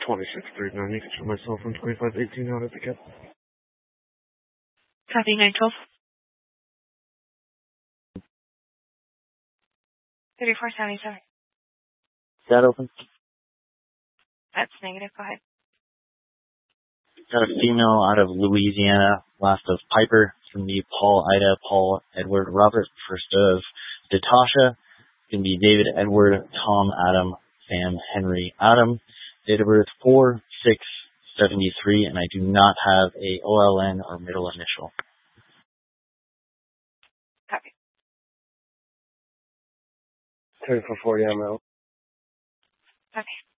2639, for myself from 2518 out of the cap. Copy 912. 3477. Is that open? That's negative. Go ahead. Got a female out of Louisiana, last of Piper. It's going to be Paul, Ida, Paul, Edward, Robert. First of Natasha. It's going to be David, Edward, Tom, Adam, Sam, Henry, Adam. Date of birth 4/6/73, and I do not have a OLN or middle initial. Copy. 3440, I'm out. Okay.